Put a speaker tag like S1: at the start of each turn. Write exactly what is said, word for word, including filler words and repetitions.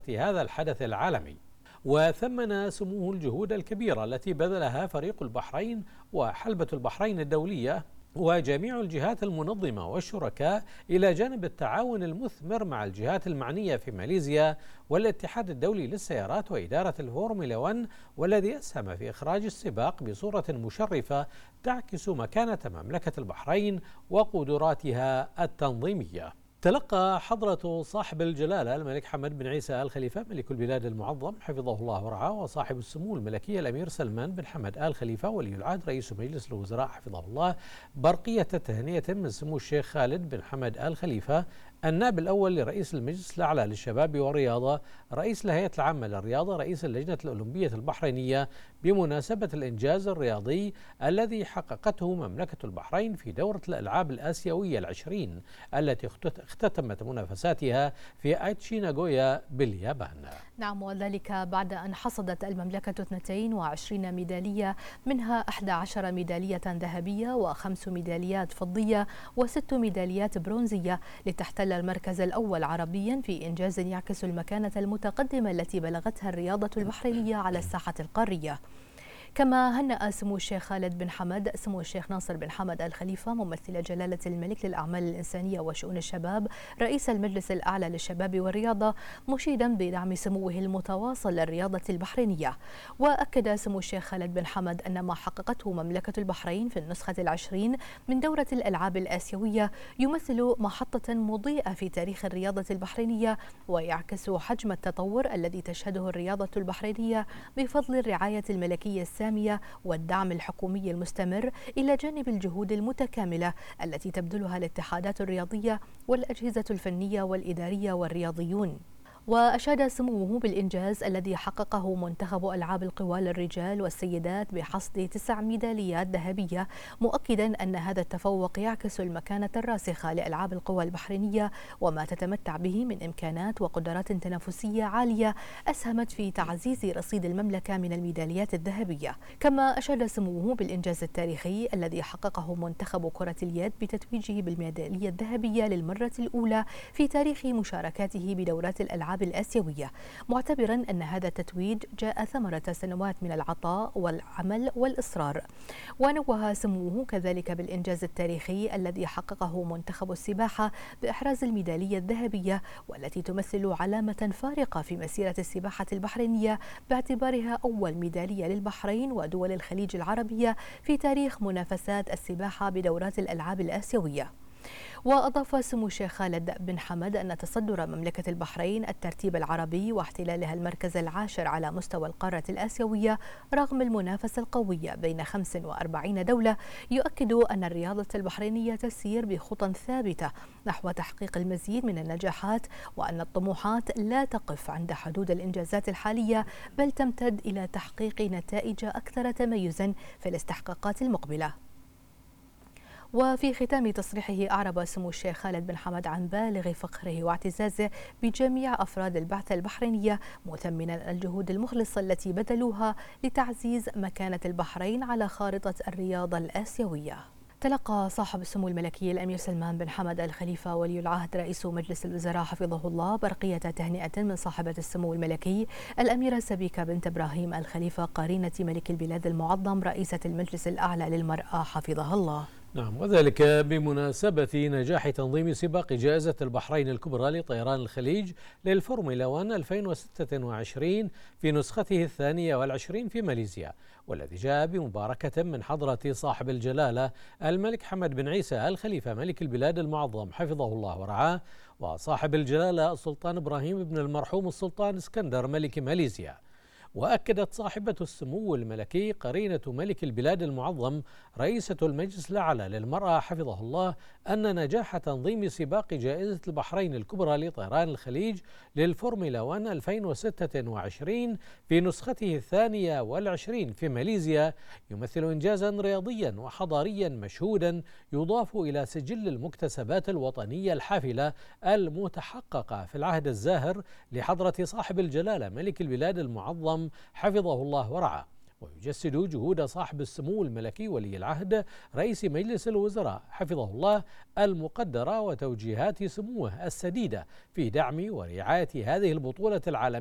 S1: هذا الحدث العالمي. وثمن سموه الجهود الكبيرة التي بذلها فريق البحرين وحلبة البحرين الدولية وجميع الجهات المنظمة والشركاء إلى جانب التعاون المثمر مع الجهات المعنية في ماليزيا والاتحاد الدولي للسيارات وإدارة الفورمولا واحد، والذي أسهم في إخراج السباق بصورة مشرفة تعكس مكانة مملكة البحرين وقدراتها التنظيمية. تلقى حضرة صاحب الجلالة الملك حمد بن عيسى آل خليفة ملك البلاد المعظم حفظه الله ورعاه وصاحب السمو الملكي الأمير سلمان بن حمد آل خليفة ولي العهد رئيس مجلس الوزراء حفظه الله برقية تهنئة من سمو الشيخ خالد بن حمد آل خليفة النائب الأول لرئيس المجلس الأعلى للشباب والرياضة رئيس الهيئة العامة للرياضة رئيس اللجنة الأولمبية البحرينية بمناسبة الإنجاز الرياضي الذي حققته مملكة البحرين في دورة الألعاب الآسيوية العشرين التي اختتمت منافساتها في آيتشي ناغويا باليابان.
S2: نعم، وذلك بعد أن حصدت المملكة اثنتين وعشرين ميدالية، منها إحدى عشرة ميدالية ذهبية وخمس ميداليات فضية وست ميداليات برونزية، لتحتل المركز الأول عربيا في إنجاز يعكس المكانة المتقدمة التي بلغتها الرياضة البحرينية على الساحة القارية. كما هنأ سمو الشيخ خالد بن حمد سمو الشيخ ناصر بن حمد آل خليفة ممثل جلالة الملك للأعمال الإنسانية وشؤون الشباب رئيس المجلس الأعلى للشباب والرياضة، مشيدا بدعم سموه المتواصل للرياضة البحرينية. وأكد سمو الشيخ خالد بن حمد أن ما حققته مملكة البحرين في النسخة العشرين من دورة الألعاب الآسيوية يمثل محطة مضيئة في تاريخ الرياضة البحرينية، ويعكس حجم التطور الذي تشهده الرياضة البحرينية بفضل الرعاية الملكية السامية والدعم الحكومي المستمر، إلى جانب الجهود المتكاملة التي تبذلها الاتحادات الرياضية والأجهزة الفنية والإدارية والرياضيون. وأشاد سموه بالإنجاز الذي حققه منتخب ألعاب القوى للرجال والسيدات بحصد تسع ميداليات ذهبية، مؤكدا أن هذا التفوق يعكس المكانة الراسخة لألعاب القوى البحرينية وما تتمتع به من إمكانات وقدرات تنافسية عالية أسهمت في تعزيز رصيد المملكة من الميداليات الذهبية. كما أشاد سموه بالإنجاز التاريخي الذي حققه منتخب كرة اليد بتتويجه بالميدالية الذهبية للمرة الأولى في تاريخ مشاركاته بدورات الألعاب الآسيوية، معتبرا أن هذا التتويج جاء ثمرة سنوات من العطاء والعمل والإصرار. ونوه سموه كذلك بالإنجاز التاريخي الذي حققه منتخب السباحة بإحراز الميدالية الذهبية، والتي تمثل علامة فارقة في مسيرة السباحة البحرينية، باعتبارها أول ميدالية للبحرين ودول الخليج العربية في تاريخ منافسات السباحة بدورات الألعاب الآسيوية. وأضاف سمو الشيخ خالد بن حمد أن تصدر مملكة البحرين الترتيب العربي واحتلالها المركز العاشر على مستوى القارة الآسيوية رغم المنافسة القوية بين خمس وأربعين دولة يؤكد أن الرياضة البحرينية تسير بخطى ثابتة نحو تحقيق المزيد من النجاحات، وأن الطموحات لا تقف عند حدود الإنجازات الحالية بل تمتد إلى تحقيق نتائج أكثر تميزا في الاستحقاقات المقبلة. وفي ختام تصريحه أعرب سمو الشيخ خالد بن حمد عن بالغ فخره واعتزازه بجميع أفراد البعثة البحرينية، مثمنا الجهود المخلصة التي بذلوها لتعزيز مكانة البحرين على خارطة الرياضة الآسيوية. تلقى صاحب السمو الملكي الأمير سلمان بن حمد آل خليفة ولي العهد رئيس مجلس الوزراء حفظه الله برقية تهنئة من صاحبة السمو الملكي الأميرة سبيكة بنت إبراهيم آل خليفة قارنة ملك البلاد المعظم رئيسة المجلس الأعلى للمرأة حفظها الله.
S1: نعم، وذلك بمناسبة نجاح تنظيم سباق جائزة البحرين الكبرى لطيران الخليج للفورمولا واحد ألفين وستة وعشرين في نسخته الثانية والعشرين في ماليزيا، والذي جاء بمباركة من حضرة صاحب الجلالة الملك حمد بن عيسى آل خليفة ملك البلاد المعظم حفظه الله ورعاه، وصاحب الجلالة السلطان إبراهيم بن المرحوم السلطان اسكندر ملك ماليزيا. وأكدت صاحبة السمو الملكي قرينة ملك البلاد المعظم رئيسة المجلس الأعلى للمرأة حفظه الله أن نجاح تنظيم سباق جائزة البحرين الكبرى لطيران الخليج للفورمولا واحد ألفين وستة وعشرين في نسخته الثانية والعشرين في ماليزيا يمثل إنجازا رياضيا وحضاريا مشهودا يضاف إلى سجل المكتسبات الوطنية الحافلة المتحققة في العهد الزاهر لحضرة صاحب الجلالة ملك البلاد المعظم حفظه الله ورعاه. ويجسد جهود صاحب السمو الملكي ولي العهد رئيس مجلس الوزراء حفظه الله المقدرة وتوجيهات سموه السديدة في دعم ورعاية هذه البطولة العالمية